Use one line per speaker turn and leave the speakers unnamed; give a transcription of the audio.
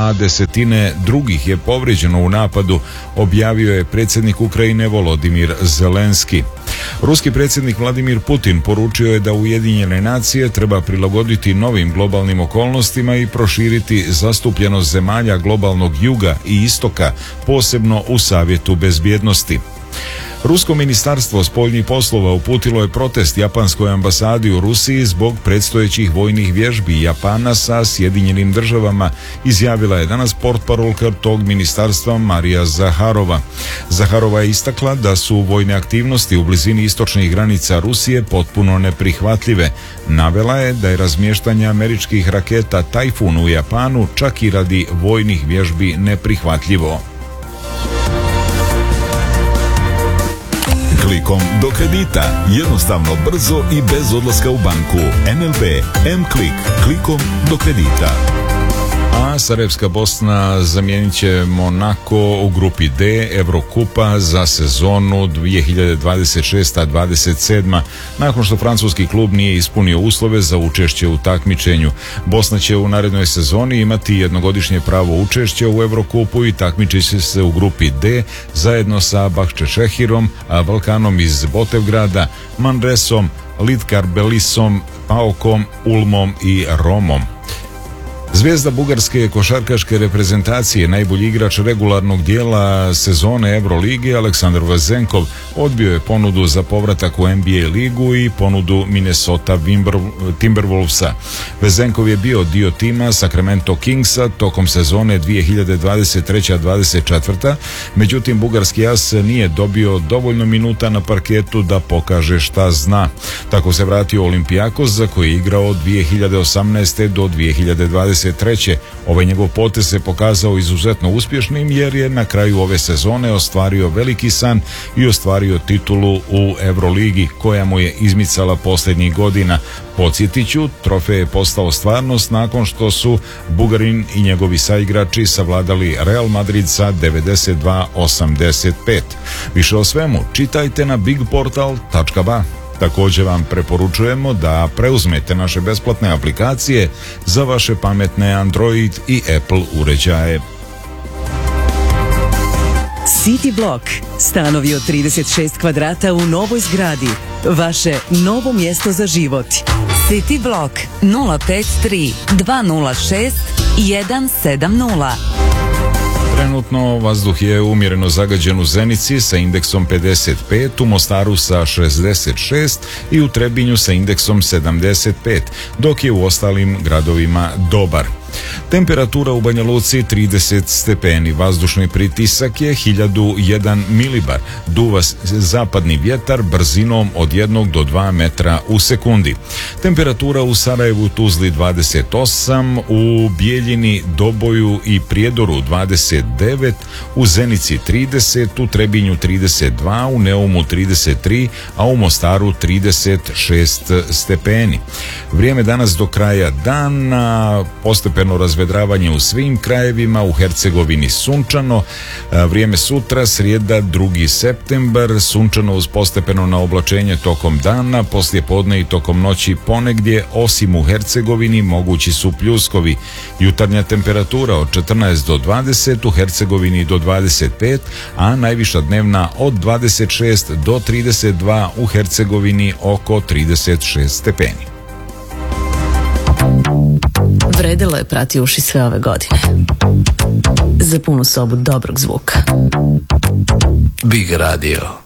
a desetine drugih je povrijeđeno u napadu, objavio je predsjednik Ukrajine Volodimir Zelenski. Ruski predsjednik Vladimir Putin poručio je da Ujedinjene nacije treba prilagoditi novim globalnim okolnostima i proširiti zastupljenost zemalja globalnog juga i istoka, posebno u Savjetu bezbjednosti. Rusko ministarstvo spoljnih poslova uputilo je protest japanskoj ambasadi u Rusiji zbog predstojećih vojnih vježbi Japana sa Sjedinjenim državama, izjavila je danas portparolka tog ministarstva Marija Zaharova. Zaharova je istakla da su vojne aktivnosti u blizini istočnih granica Rusije potpuno neprihvatljive. Navela je da je razmještanje američkih raketa Tajfun u Japanu čak i radi vojnih vježbi neprihvatljivo.
Klikom do kredita. Jednostavno, brzo i bez odlaska u banku. NLB M-Klik. Klikom do kredita.
A Sarajevska Bosna zamijenit će Monako u grupi D Evrokupa za sezonu 2026-27. nakon što francuski klub nije ispunio uslove za učešće u takmičenju. Bosna će u narednoj sezoni imati jednogodišnje pravo učešća u Evrokupu i takmičit će se u grupi D zajedno sa Bahčešehirom, Balkanom iz Botevgrada, Manresom, Litkarbelisom, Paokom, Ulmom i Romom. Zvijezda bugarske košarkaške reprezentacije, najbolji igrač regularnog dijela sezone Euroligi Aleksandar Vezenkov odbio je ponudu za povratak u NBA ligu i ponudu Minnesota Timberwolvesa. Vezenkov je bio dio tima Sacramento Kingsa tokom sezone 2023-24, međutim bugarski as nije dobio dovoljno minuta na parketu da pokaže šta zna. Tako se vratio Olympiakos za koji je igrao od 2018. do 2023. Ovaj njegov potez se pokazao izuzetno uspješnim jer je na kraju ove sezone ostvario veliki san i ostvario titulu u Euroligi koja mu je izmicala posljednjih godina. Podsjetit ću, trofej je postao stvarnost nakon što su Bugarin i njegovi saigrači savladali Real Madrid sa 92-85. Više o svemu čitajte na bigportal.ba. Također vam preporučujemo da preuzmete naše besplatne aplikacije za vaše pametne Android i Apple uređaje.
City Block. Stanovi od 36 kvadrata u novoj zgradi. Vaše novo mjesto za život.
City Block 053 206 170.
Trenutno vazduh je umjereno zagađen u Zenici sa indeksom 55, u Mostaru sa 66 i u Trebinju sa indeksom 75, dok je u ostalim gradovima dobar. Temperatura u Banja Luci 30 stepeni, vazdušni pritisak je 1001 milibar, duva zapadni vjetar brzinom od 1 do 2 metra u sekundi. Temperatura u Sarajevu, Tuzli 28, u Bijeljini, Doboju i Prijedoru 29, u Zenici 30, u Trebinju 32, u Neumu 33, a u Mostaru 36 stepeni. Vrijeme danas do kraja dana, postepeno razvedravanje u svim krajevima, u Hercegovini sunčano, vrijeme sutra, srijeda 2. septembar, sunčano uz postepeno na oblačenje tokom dana, poslije podne i tokom noći ponegdje, osim u Hercegovini mogući su pljuskovi. Jutarnja temperatura od 14 do 20, u Hercegovini do 25, a najviša dnevna od 26 do 32, u Hercegovini oko 36 stepeni.
Vredelo je prati uši sve ove godine. Za punu sobu dobrog zvuka.
Big Radio.